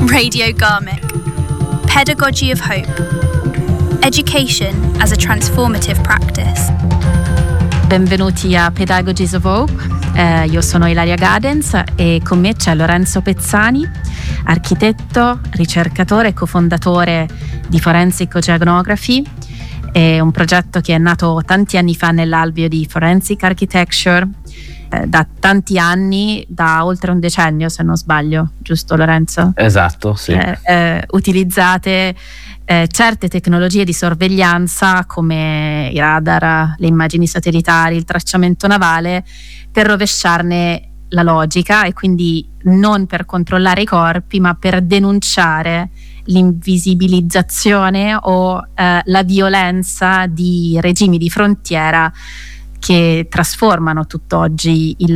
Radio Garmick. Pedagogy of Hope. Education as a transformative practice. Benvenuti a Pedagogies of Hope. Io sono Ilaria Gadens e con me c'è Lorenzo Pezzani, architetto, ricercatore e cofondatore di Forensic Oceanography. È un progetto che è nato tanti anni fa nell'alveo di Forensic Architecture, da tanti anni, da oltre un decennio se non sbaglio, giusto Lorenzo? Esatto, sì. Utilizzate certe tecnologie di sorveglianza come i radar, le immagini satellitari, il tracciamento navale per rovesciarne la logica, e quindi non per controllare i corpi ma per denunciare l'invisibilizzazione o la violenza di regimi di frontiera che trasformano tutt'oggi il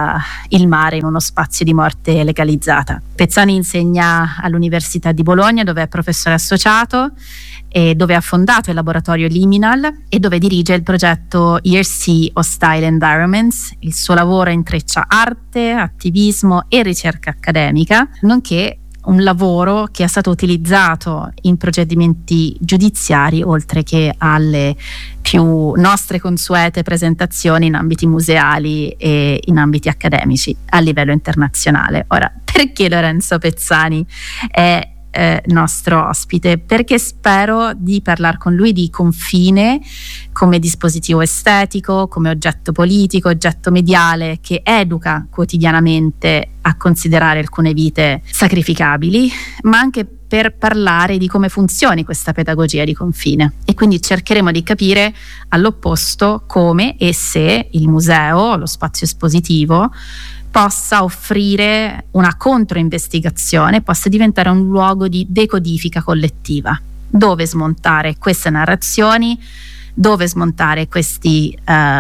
mare in uno spazio di morte legalizzata. Pezzani insegna all'Università di Bologna, dove è professore associato e dove ha fondato il laboratorio Liminal e dove dirige il progetto ERC Hostile Environments. Il suo lavoro intreccia arte, attivismo e ricerca accademica, nonché un lavoro che è stato utilizzato in procedimenti giudiziari, oltre che alle più nostre consuete presentazioni in ambiti museali e in ambiti accademici a livello internazionale. Ora, perché Lorenzo Pezzani è nostro ospite? Perché spero di parlare con lui di confine come dispositivo estetico, come oggetto politico, oggetto mediale che educa quotidianamente a considerare alcune vite sacrificabili, ma anche per parlare di come funzioni questa pedagogia di confine. E quindi cercheremo di capire all'opposto come e se il museo, lo spazio espositivo, possa offrire una controinvestigazione, possa diventare un luogo di decodifica collettiva, dove smontare queste narrazioni, dove smontare questi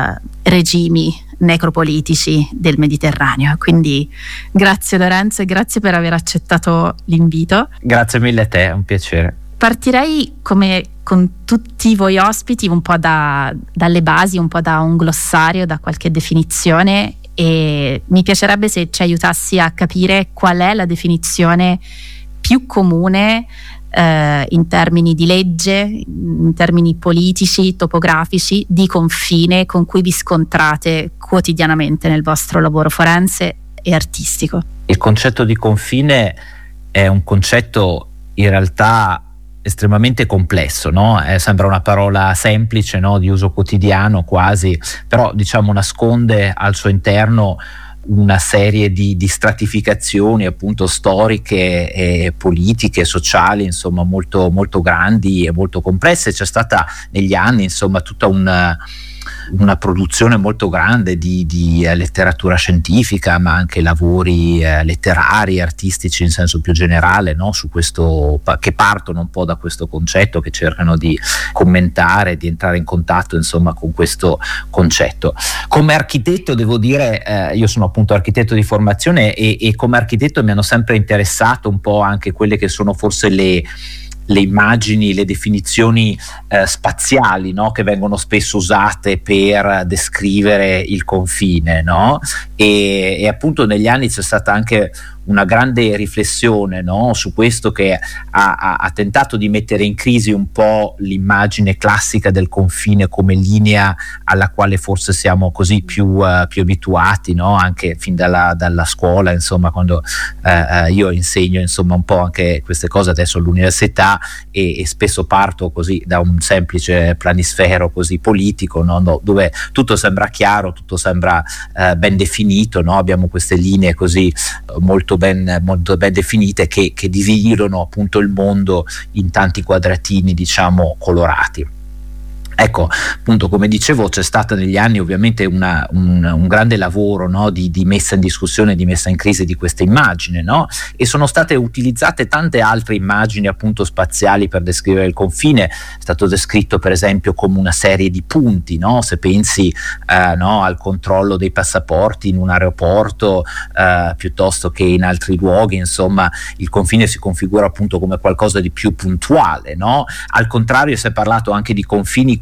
regimi necropolitici del Mediterraneo. Quindi grazie Lorenzo e grazie per aver accettato l'invito. Grazie mille a te, è un piacere. Partirei, come con tutti voi ospiti, un po' dalle basi, un po' da un glossario, da qualche definizione, e mi piacerebbe se ci aiutassi a capire qual è la definizione più comune in termini di legge, in termini politici, topografici, di confine con cui vi scontrate quotidianamente nel vostro lavoro forense e artistico. Il concetto di confine è un concetto in realtà estremamente complesso, no? Sembra una parola semplice, no? Di uso quotidiano quasi, però diciamo nasconde al suo interno una serie di stratificazioni appunto storiche e politiche, sociali, insomma molto, molto grandi e molto complesse. C'è stata negli anni insomma tutta una produzione molto grande di letteratura scientifica, ma anche lavori letterari, artistici in senso più generale, no? Su questo, che partono un po' da questo concetto, che cercano di commentare, di entrare in contatto insomma con questo concetto. Come architetto devo dire, io sono appunto architetto di formazione e come architetto mi hanno sempre interessato un po' anche quelle che sono forse le immagini, le definizioni spaziali, no? Che vengono spesso usate per descrivere il confine, no? E appunto negli anni c'è stata anche una grande riflessione, no? Su questo, che ha tentato di mettere in crisi un po' l'immagine classica del confine come linea alla quale forse siamo così più abituati, no? Anche fin dalla scuola, insomma, quando io insegno insomma un po' anche queste cose adesso all'università, e spesso parto così da un semplice planisfero così politico, no? Dove tutto sembra chiaro, tutto sembra ben definito, no? Abbiamo queste linee così molto ben definite che dividono appunto il mondo in tanti quadratini, diciamo, colorati. Ecco, appunto, come dicevo, c'è stata negli anni ovviamente un grande lavoro, no? di messa in discussione, di messa in crisi di questa immagine, no? E sono state utilizzate tante altre immagini appunto spaziali per descrivere il confine. È stato descritto per esempio come una serie di punti, no? Se pensi no, al controllo dei passaporti in un aeroporto piuttosto che in altri luoghi, insomma il confine si configura appunto come qualcosa di più puntuale, no? Al contrario, si è parlato anche di confini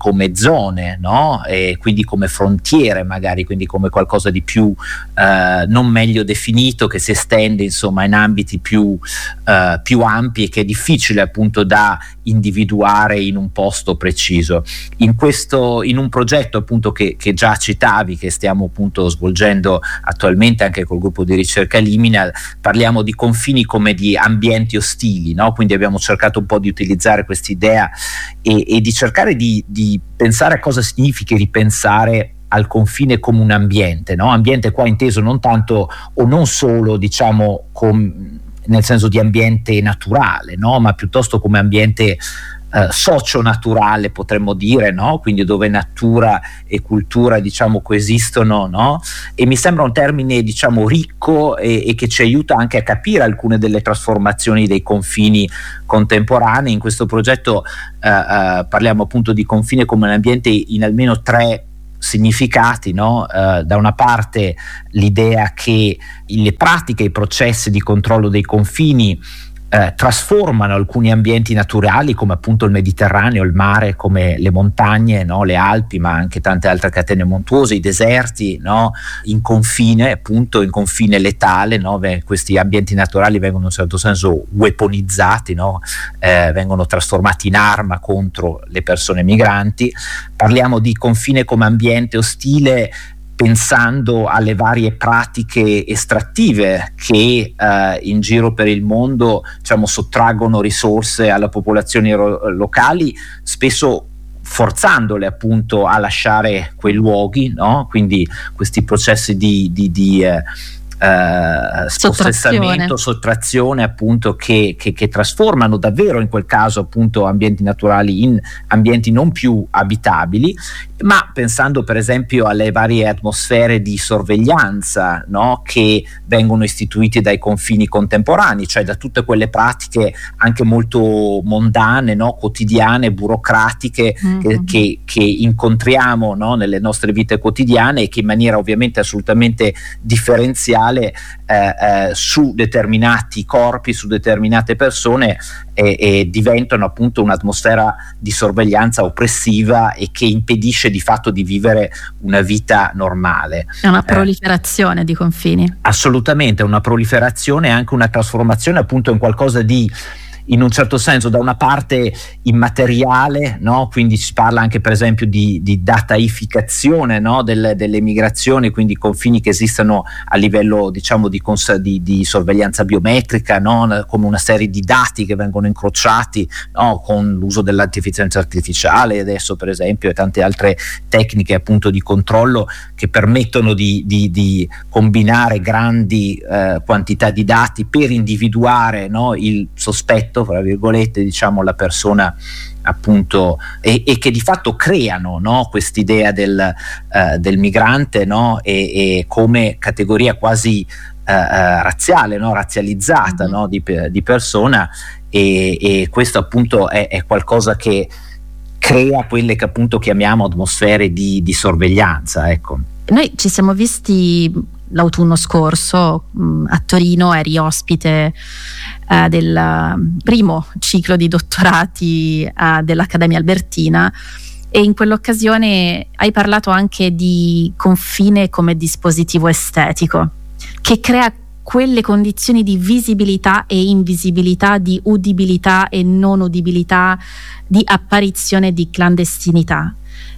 come zone, no? E quindi come frontiere magari, quindi come qualcosa di più non meglio definito, che si estende insomma in ambiti più ampi e che è difficile appunto da individuare in un posto preciso. In un progetto appunto che già citavi, che stiamo appunto svolgendo attualmente anche col gruppo di ricerca Liminal, parliamo di confini come di ambienti ostili, no? Quindi abbiamo cercato un po' di utilizzare quest'idea e di cercare di pensare a cosa significa ripensare al confine come un ambiente, no? Ambiente qua inteso non tanto o non solo diciamo nel senso di ambiente naturale, no? Ma piuttosto come ambiente socio-naturale, potremmo dire, no? Quindi dove natura e cultura diciamo coesistono, no? E mi sembra un termine diciamo ricco e che ci aiuta anche a capire alcune delle trasformazioni dei confini contemporanei. In questo progetto parliamo appunto di confine come un ambiente in almeno 3 significati, no? Da una parte l'idea che le pratiche e i processi di controllo dei confini trasformano alcuni ambienti naturali come appunto il Mediterraneo, il mare, come le montagne, no? Le Alpi, ma anche tante altre catene montuose, i deserti, no? In confine, appunto in confine letale, no? Questi ambienti naturali vengono in un certo senso weaponizzati, no? Vengono trasformati in arma contro le persone migranti. Parliamo di confine come ambiente ostile pensando alle varie pratiche estrattive che in giro per il mondo diciamo sottraggono risorse alle popolazioni locali, spesso forzandole appunto a lasciare quei luoghi, no? Quindi questi processi di spossessamento, sottrazione appunto che trasformano davvero in quel caso appunto ambienti naturali in ambienti non più abitabili, ma pensando per esempio alle varie atmosfere di sorveglianza, no? Che vengono istituite dai confini contemporanei, cioè da tutte quelle pratiche anche molto mondane, no? Quotidiane, burocratiche, che incontriamo, no? Nelle nostre vite quotidiane e che in maniera ovviamente assolutamente differenziale su determinati corpi, su determinate persone e diventano appunto un'atmosfera di sorveglianza oppressiva e che impedisce di fatto di vivere una vita normale. È una proliferazione di confini. Assolutamente, una proliferazione e anche una trasformazione appunto in qualcosa di, in un certo senso, da una parte immateriale, no? Quindi si parla anche per esempio di dataificazione, no? delle migrazioni, quindi confini che esistono a livello diciamo di sorveglianza biometrica, no? Come una serie di dati che vengono incrociati, no? Con l'uso dell'intelligenza artificiale adesso per esempio e tante altre tecniche appunto di controllo che permettono di combinare grandi quantità di dati per individuare, no? Il sospetto, fra virgolette, diciamo la persona appunto e che di fatto creano, no? Quest'idea del migrante, no? E come categoria quasi razziale, no? Razzializzata, no? di persona e questo appunto è qualcosa che crea quelle che appunto chiamiamo atmosfere di sorveglianza, ecco. Noi ci siamo visti l'autunno scorso a Torino, eri ospite del primo ciclo di dottorati dell'Accademia Albertina e in quell'occasione hai parlato anche di confine come dispositivo estetico che crea quelle condizioni di visibilità e invisibilità, di udibilità e non udibilità, di apparizione di clandestinità.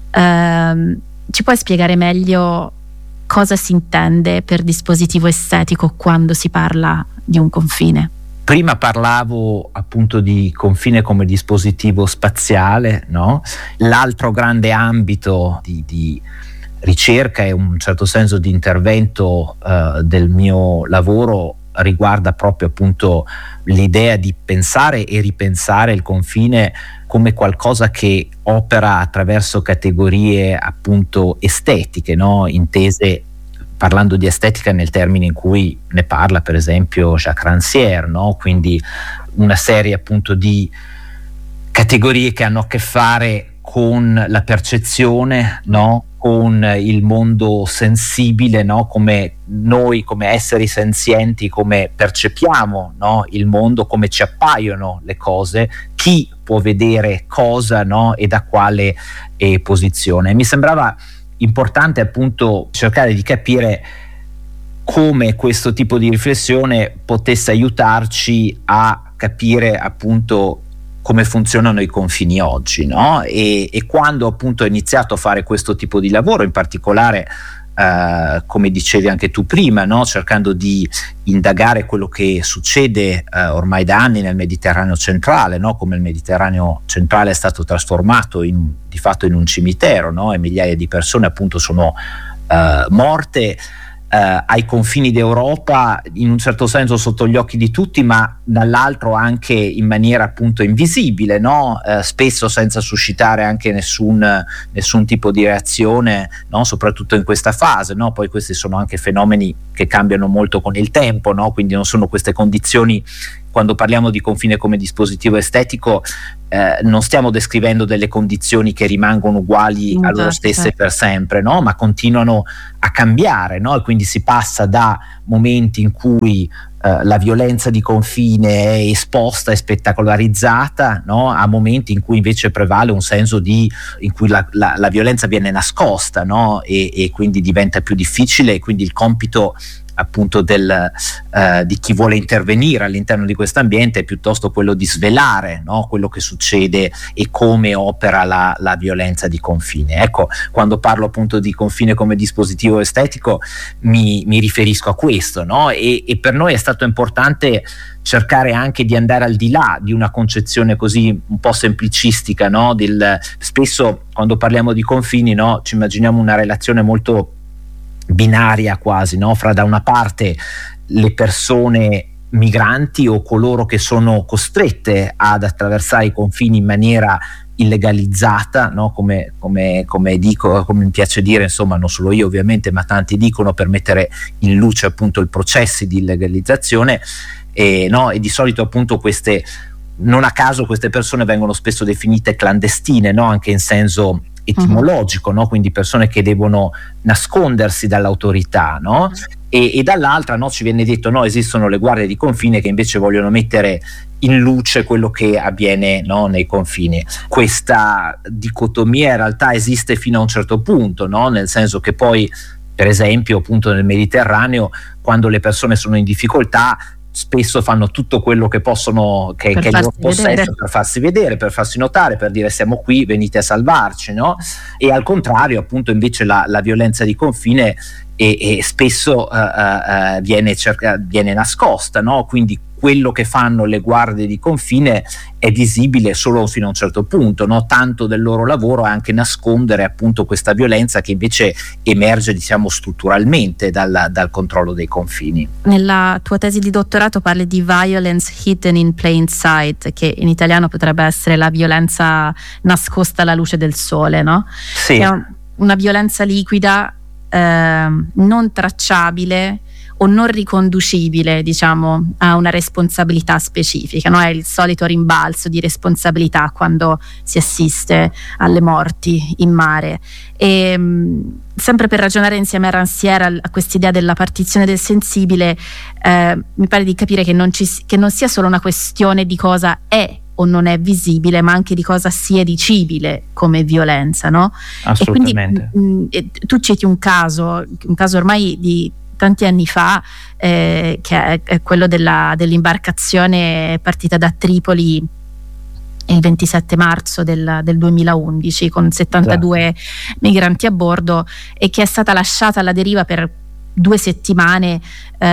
Ci puoi spiegare meglio cosa si intende per dispositivo estetico quando si parla di un confine? Prima parlavo appunto di confine come dispositivo spaziale, no? L'altro grande ambito di ricerca e un certo senso di intervento del mio lavoro riguarda proprio appunto l'idea di pensare e ripensare il confine come qualcosa che opera attraverso categorie appunto estetiche, no? Intese, parlando di estetica nel termine in cui ne parla per esempio Jacques Rancière, no? Quindi una serie appunto di categorie che hanno a che fare con la percezione, no? Con il mondo sensibile, no? Come noi come esseri senzienti, come percepiamo, no? Il mondo, come ci appaiono le cose, chi può vedere cosa, no? E da quale posizione. Mi sembrava importante appunto cercare di capire come questo tipo di riflessione potesse aiutarci a capire appunto come funzionano i confini oggi, no? E quando appunto ho iniziato a fare questo tipo di lavoro, in particolare come dicevi anche tu prima, no? Cercando di indagare quello che succede ormai da anni nel Mediterraneo centrale, no? Come il Mediterraneo centrale è stato trasformato di fatto in un cimitero, no? E migliaia di persone appunto sono morte ai confini d'Europa, in un certo senso sotto gli occhi di tutti, ma dall'altro anche in maniera appunto invisibile, no? Spesso senza suscitare anche nessun tipo di reazione, no? Soprattutto in questa fase, no? Poi questi sono anche fenomeni che cambiano molto con il tempo, no? Quindi non sono queste condizioni. Quando parliamo di confine come dispositivo estetico, non stiamo descrivendo delle condizioni che rimangono uguali a loro stesse per sempre, no? Ma continuano a cambiare, no? E quindi si passa da momenti in cui la violenza di confine è esposta e spettacolarizzata, no? A momenti in cui invece prevale un senso in cui la violenza viene nascosta, no? E quindi diventa più difficile, e quindi il compito appunto di chi vuole intervenire all'interno di questo ambiente è piuttosto quello di svelare, no? Quello che succede e come opera la violenza di confine. Ecco, quando parlo appunto di confine come dispositivo estetico mi riferisco a questo, no? E per noi è stato importante cercare anche di andare al di là di una concezione così un po' semplicistica, no? Spesso quando parliamo di confini, no? Ci immaginiamo una relazione molto binaria quasi, no? Fra da una parte le persone migranti o coloro che sono costrette ad attraversare i confini in maniera illegalizzata, no? Come dico, come mi piace dire, insomma, non solo io ovviamente, ma tanti dicono, per mettere in luce appunto i processi di illegalizzazione, no? E di solito appunto non a caso queste persone vengono spesso definite clandestine, no? Anche in senso etimologico, no? Quindi persone che devono nascondersi dall'autorità, no? E dall'altra, no, ci viene detto no, esistono le guardie di confine che invece vogliono mettere in luce quello che avviene, no, nei confini. Questa dicotomia in realtà esiste fino a un certo punto, no? Nel senso che poi, per esempio, appunto nel Mediterraneo, quando le persone sono in difficoltà, spesso fanno tutto quello che possono, che è loro possesso, per farsi vedere, per farsi notare, per dire siamo qui, venite a salvarci, no? E al contrario appunto invece la violenza di confine e spesso viene nascosta, no? Quindi quello che fanno le guardie di confine è visibile solo fino a un certo punto, no? Tanto del loro lavoro è anche nascondere appunto questa violenza che invece emerge, diciamo, strutturalmente dal controllo dei confini. Nella tua tesi di dottorato parli di violence hidden in plain sight, che in italiano potrebbe essere la violenza nascosta alla luce del sole, no? Sì. È una violenza liquida, non tracciabile o non riconducibile, diciamo, a una responsabilità specifica, no? È il solito rimbalzo di responsabilità quando si assiste alle morti in mare. E sempre per ragionare insieme a Rancière a quest'idea della partizione del sensibile, mi pare di capire che non sia solo una questione di cosa è o non è visibile, ma anche di cosa sia dicibile come violenza, no? Assolutamente. E quindi tu citi un caso ormai di tanti anni fa, che è quello dell'imbarcazione partita da Tripoli il 27 marzo del 2011 con 72 migranti a bordo, e che è stata lasciata alla deriva per 2 settimane,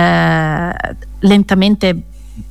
lentamente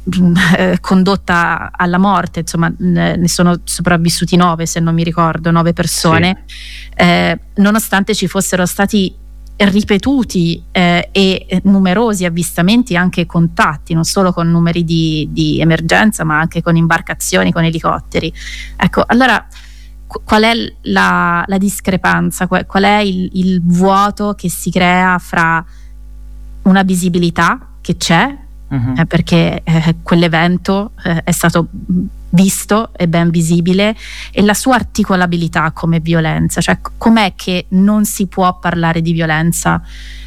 condotta alla morte. Insomma, ne sono sopravvissuti 9, se non mi ricordo, 9 persone, sì. Nonostante ci fossero stati ripetuti e numerosi avvistamenti, anche contatti, non solo con numeri di emergenza, ma anche con imbarcazioni, con elicotteri. Ecco, allora qual è la discrepanza, qual è il vuoto che si crea fra una visibilità che c'è, perché quell'evento è stato visto e ben visibile, e la sua articolabilità come violenza, cioè com'è che non si può parlare di violenza,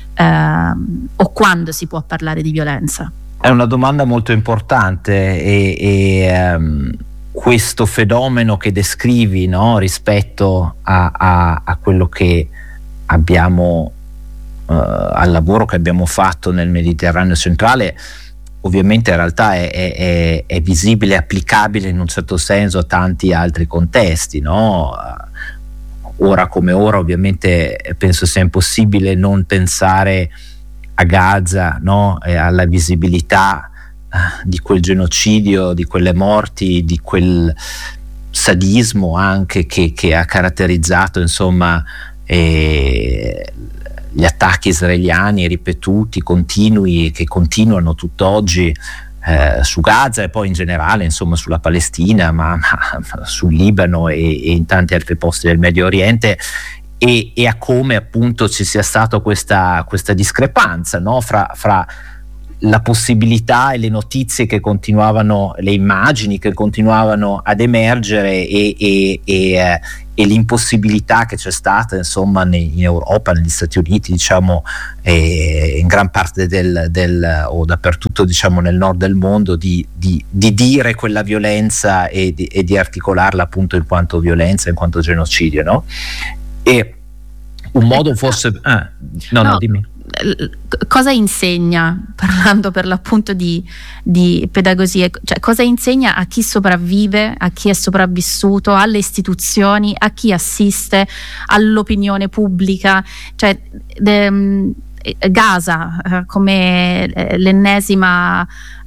o quando si può parlare di violenza? È una domanda molto importante e questo fenomeno che descrivi, no, rispetto a quello che abbiamo, al lavoro che abbiamo fatto nel Mediterraneo centrale, ovviamente in realtà è visibile, applicabile in un certo senso a tanti altri contesti, no? Ora come ora ovviamente penso sia impossibile non pensare a Gaza, no? E alla visibilità di quel genocidio, di quelle morti, di quel sadismo anche che ha caratterizzato, insomma, gli attacchi israeliani ripetuti, continui, che continuano tutt'oggi su Gaza e poi in generale, insomma, sulla Palestina, ma sul Libano e in tanti altri posti del Medio Oriente, e a come appunto ci sia stata questa discrepanza, no? fra la possibilità e le notizie che continuavano, le immagini che continuavano ad emergere e l'impossibilità che c'è stata, insomma, in Europa, negli Stati Uniti, diciamo, in gran parte o dappertutto, diciamo, nel nord del mondo, di dire quella violenza e di articolarla appunto in quanto violenza, in quanto genocidio, no? E un modo forse no, dimmi. Cosa insegna, parlando per l'appunto di pedagogia, cioè cosa insegna a chi sopravvive, a chi è sopravvissuto, alle istituzioni, a chi assiste, all'opinione pubblica, cioè Gaza come l'ennesimo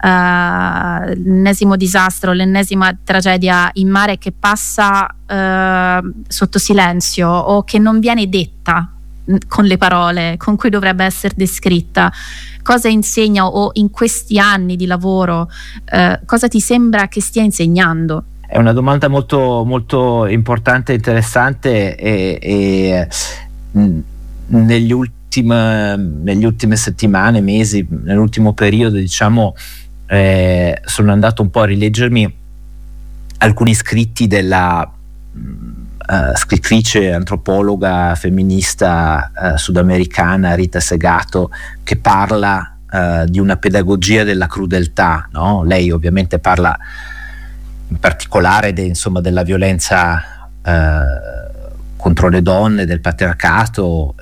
disastro, l'ennesima tragedia in mare che passa sotto silenzio o che non viene detta con le parole con cui dovrebbe essere descritta. Cosa insegna, o in questi anni di lavoro cosa ti sembra che stia insegnando? È una domanda molto, molto importante e interessante, e nelle ultime settimane, mesi, nell'ultimo periodo, diciamo, sono andato un po' a rileggermi alcuni scritti della scrittrice, antropologa, femminista sudamericana Rita Segato, che parla di una pedagogia della crudeltà, no? Lei ovviamente parla in particolare insomma, della violenza contro le donne, del patriarcato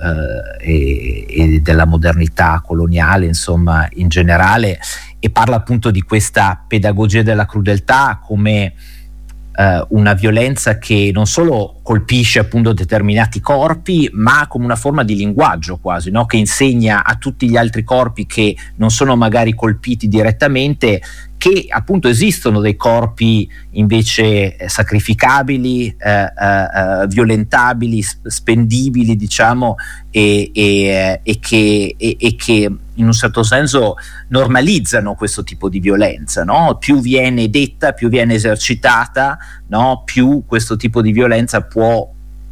e della modernità coloniale, insomma, in generale, e parla appunto di questa pedagogia della crudeltà come una violenza che non solo colpisce appunto determinati corpi, ma come una forma di linguaggio quasi, no? Che insegna a tutti gli altri corpi che non sono magari colpiti direttamente che appunto esistono dei corpi invece sacrificabili, violentabili, spendibili, diciamo, e che in un certo senso normalizzano questo tipo di violenza, no? Più viene detta, più viene esercitata, no? Più questo tipo di violenza può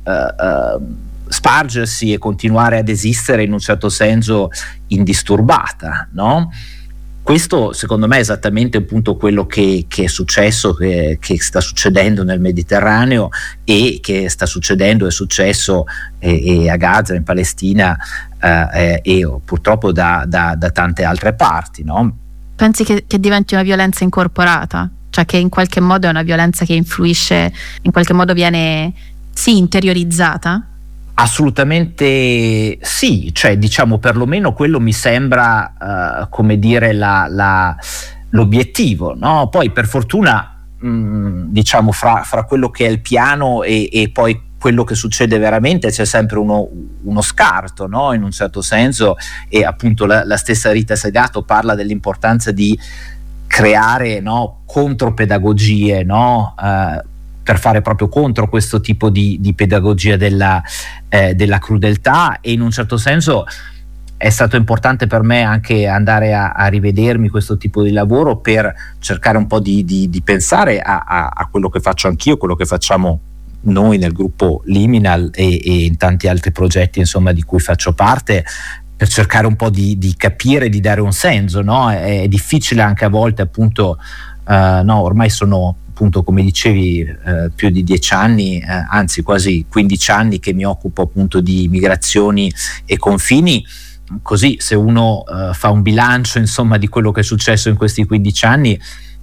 spargersi e continuare ad esistere in un certo senso indisturbata, no? Questo secondo me è esattamente appunto quello che è successo, che sta succedendo nel Mediterraneo e che sta succedendo, è successo a Gaza, in Palestina e purtroppo da tante altre parti, no? Pensi che diventi una violenza incorporata? Cioè che in qualche modo è una violenza che influisce, in qualche modo viene interiorizzata? Assolutamente sì, cioè diciamo perlomeno quello mi sembra come dire l'obiettivo, no? Poi per fortuna diciamo fra quello che è il piano e poi quello che succede veramente c'è sempre uno scarto, no? In un certo senso, e appunto la stessa Rita Segato parla dell'importanza di creare, no, contropedagogie, no? Per fare proprio contro questo tipo di pedagogia della crudeltà, e in un certo senso è stato importante per me anche andare a rivedermi questo tipo di lavoro per cercare un po' di pensare a quello che faccio anch'io, quello che facciamo noi nel gruppo Liminal e in tanti altri progetti, insomma, di cui faccio parte, per cercare un po' di capire, di dare un senso, no? È difficile anche a volte, appunto, no, ormai sono appunto, come dicevi, più di 10 anni, anzi quasi 15 anni che mi occupo appunto di migrazioni e confini. Così se uno fa un bilancio, insomma, di quello che è successo in questi 15 anni,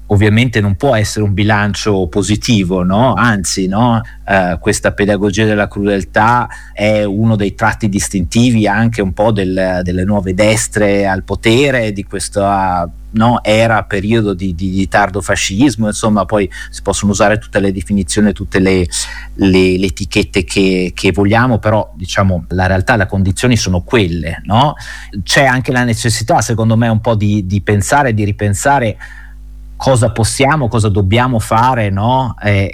ovviamente non può essere un bilancio positivo, no? Anzi, no? Questa pedagogia della crudeltà è uno dei tratti distintivi anche un po' delle nuove destre al potere, di questa periodo di tardo fascismo, insomma. Poi si possono usare tutte le definizioni, tutte le etichette che vogliamo, però diciamo la realtà, le condizioni sono quelle, no? C'è anche la necessità, secondo me, un po' di pensare, di ripensare cosa possiamo, cosa dobbiamo fare, no?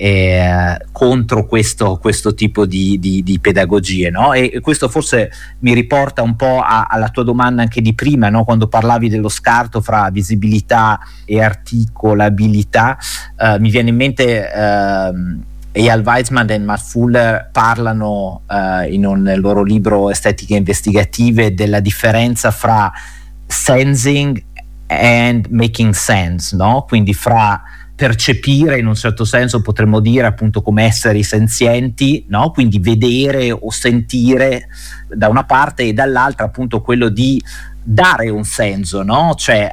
Contro questo tipo di pedagogie, no? E questo forse mi riporta un po' alla tua domanda anche di prima, no? Quando parlavi dello scarto fra visibilità e articolabilità, mi viene in mente Eyal Weizman e Matt Fuller parlano nel loro libro Estetiche investigative della differenza fra sensing and making sense, no? Quindi fra percepire, in un certo senso potremmo dire appunto come esseri senzienti, no? Quindi vedere o sentire da una parte, e dall'altra appunto quello di dare un senso, no? Cioè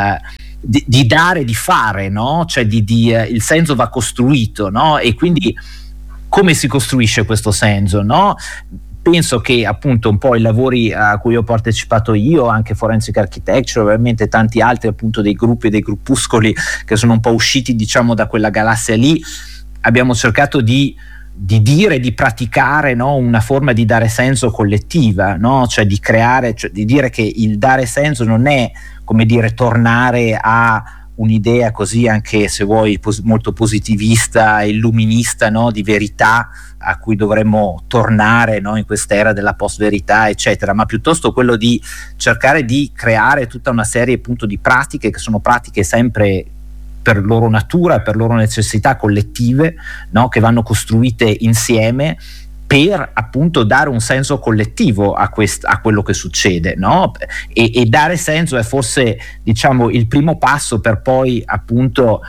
di dare, di fare, no? Cioè il senso va costruito, no? E quindi come si costruisce questo senso, no? Penso che appunto un po' i lavori a cui ho partecipato io, anche Forensic Architecture, ovviamente tanti altri appunto dei gruppi e dei gruppuscoli che sono un po' usciti diciamo da quella galassia lì, abbiamo cercato di dire, di praticare, no? Una forma di dare senso collettiva, no? Cioè di creare, cioè di dire che il dare senso non è, come dire, tornare a un'idea così, anche se vuoi molto positivista, illuminista, no? Di verità a cui dovremmo tornare, no? In quest'era della post-verità, eccetera, ma piuttosto quello di cercare di creare tutta una serie appunto di pratiche che sono pratiche sempre per loro natura, per loro necessità collettive, no? Che vanno costruite insieme per appunto dare un senso collettivo a quello che succede, no? E dare senso è forse diciamo il primo passo per poi appunto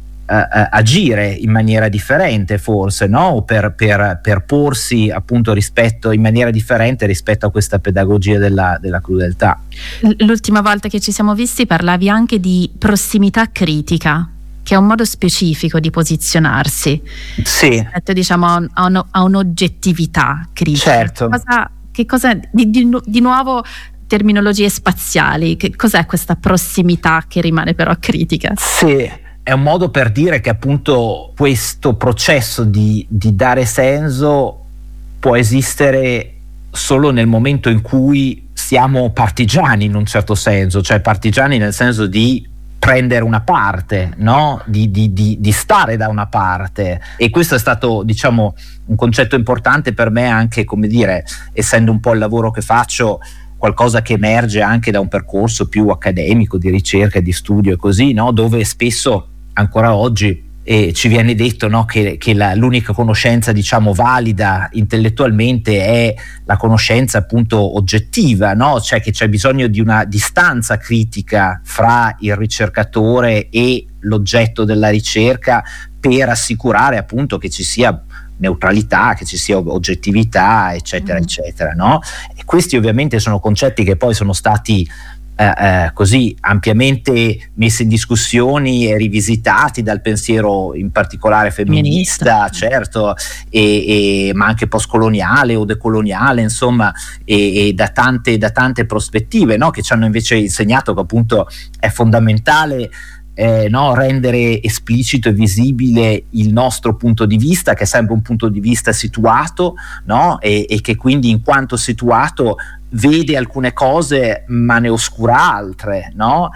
agire in maniera differente, forse, no? O per porsi appunto in maniera differente rispetto a questa pedagogia della crudeltà. L'ultima volta che ci siamo visti parlavi anche di prossimità critica, che è un modo specifico di posizionarsi, sì, rispetto diciamo a un'oggettività critica. Certo. Che cosa di nuovo terminologie spaziali, che cos'è questa prossimità che rimane però critica? Sì, è un modo per dire che appunto questo processo di dare senso può esistere solo nel momento in cui siamo partigiani, in un certo senso, cioè partigiani nel senso di prendere una parte, no? Di stare da una parte. E questo è stato diciamo un concetto importante per me, anche, come dire, essendo un po' il lavoro che faccio, qualcosa che emerge anche da un percorso più accademico di ricerca e di studio e così, no? Dove spesso ancora oggi ci viene detto, no? che l'unica conoscenza diciamo valida intellettualmente è la conoscenza appunto oggettiva, no? Cioè che c'è bisogno di una distanza critica fra il ricercatore e l'oggetto della ricerca per assicurare appunto che ci sia neutralità, che ci sia oggettività, eccetera, eccetera, no? E questi ovviamente sono concetti che poi sono stati così ampiamente messi in discussione e rivisitati dal pensiero in particolare femminista, certo, ma anche postcoloniale o decoloniale, insomma, e da tante prospettive, no? Che ci hanno invece insegnato che appunto è fondamentale rendere esplicito e visibile il nostro punto di vista, che è sempre un punto di vista situato, no? E che quindi in quanto situato vede alcune cose ma ne oscura altre, no?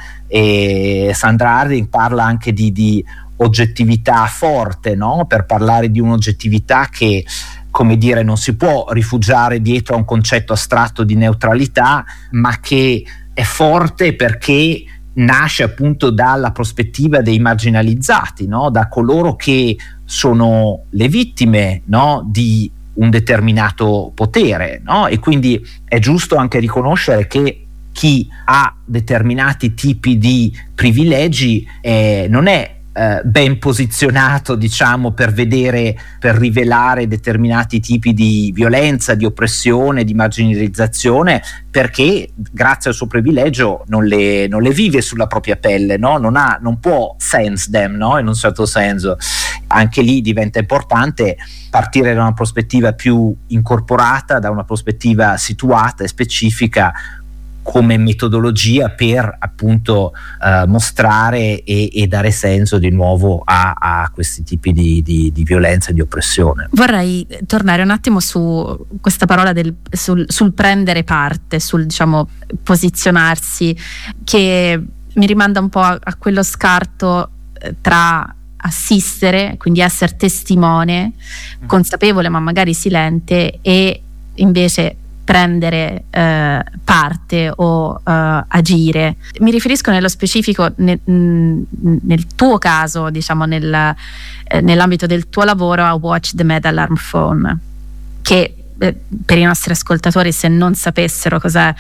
E Sandra Harding parla anche di oggettività forte, no? Per parlare di un'oggettività che, come dire, non si può rifugiare dietro a un concetto astratto di neutralità, ma che è forte perché nasce appunto dalla prospettiva dei marginalizzati, no? Da coloro che sono le vittime, no? Di un determinato potere, no? E quindi è giusto anche riconoscere che chi ha determinati tipi di privilegi non è ben posizionato, diciamo, per rivelare determinati tipi di violenza, di oppressione, di marginalizzazione, perché grazie al suo privilegio non le vive sulla propria pelle, no? Non può sense them, no? In un certo senso. Anche lì diventa importante partire da una prospettiva più incorporata, da una prospettiva situata e specifica come metodologia per appunto mostrare e dare senso di nuovo a questi tipi di violenza e di oppressione. Vorrei tornare un attimo su questa parola sul prendere parte, sul, diciamo, posizionarsi, che mi rimanda un po' a quello scarto tra assistere, quindi essere testimone, consapevole ma magari silente, e invece prendere parte o agire. Mi riferisco nello specifico nel tuo caso, diciamo nell'ambito del tuo lavoro, a Watch the Med Alarm Phone, che per i nostri ascoltatori, se non sapessero cos'è,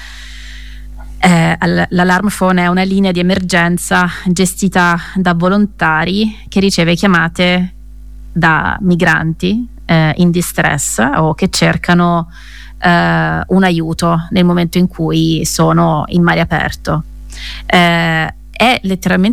l'alarm phone è una linea di emergenza gestita da volontari che riceve chiamate da migranti in distress o che cercano un aiuto nel momento in cui sono in mare aperto. È letteralmente